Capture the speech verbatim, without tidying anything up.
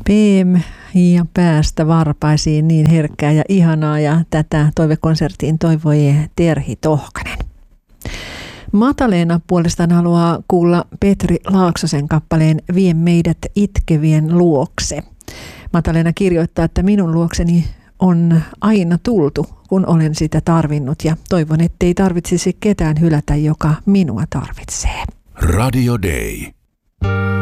P M ja päästä varpaisiin, niin herkkää ja ihanaa, ja tätä toivekonserttiin toivoi Terhi Tohkanen. Mataleena puolestaan haluaa kuulla Petri Laaksosen kappaleen Vie meidät itkevien luokse. Mataleena kirjoittaa, että minun luokseni on aina tultu, kun olen sitä tarvinnut, ja toivon, ettei tarvitsisi ketään hylätä, joka minua tarvitsee. Radio Day.